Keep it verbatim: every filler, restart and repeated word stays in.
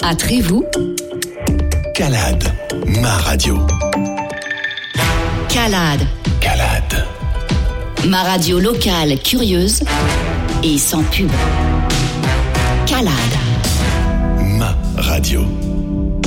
À Trévoux, Calade, ma radio. Calade, Calade. ma radio locale curieuse et sans pub. Calade. Ma radio.